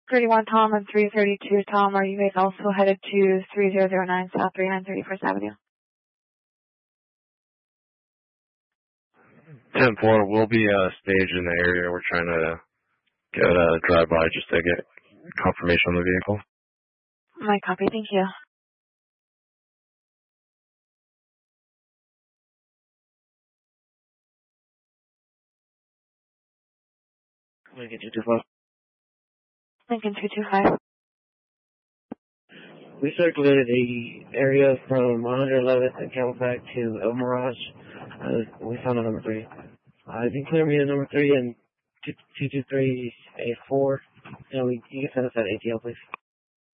31 Tom and 332 Tom, are you guys also headed to 3009 South 331st Avenue? 10-4, we'll be staged in the area. We're trying to get a drive-by just to get confirmation on the vehicle. My copy, thank you. Lincoln 225. Lincoln 225. We circulated the area from 111th and Camelback to El Mirage. We found a number 3. You can clear me to number 3 and 22384. And you can send us that ATL, please.